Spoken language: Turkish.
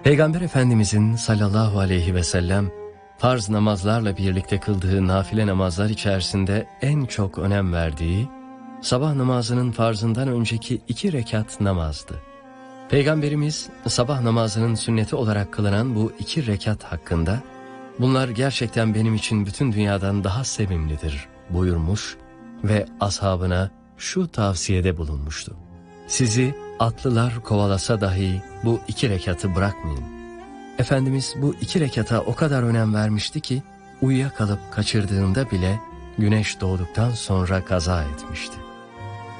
Peygamber Efendimizin sallallahu aleyhi ve sellem farz namazlarla birlikte kıldığı nafile namazlar içerisinde en çok önem verdiği sabah namazının farzından önceki 2 rekat namazdı. Peygamberimiz sabah namazının sünneti olarak kılınan bu 2 rekat hakkında bunlar gerçekten benim için bütün dünyadan daha sevimlidir buyurmuş ve ashabına şu tavsiyede bulunmuştu. Sizi atlılar kovalasa dahi bu 2 rekatı bırakmayın. Efendimiz bu 2 rekata o kadar önem vermişti ki uyuyakalıp kaçırdığında bile güneş doğduktan sonra kaza etmişti.